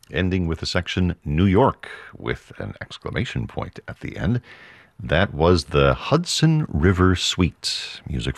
ending with the section New York with an exclamation point at the end. That was the Hudson River Suite, music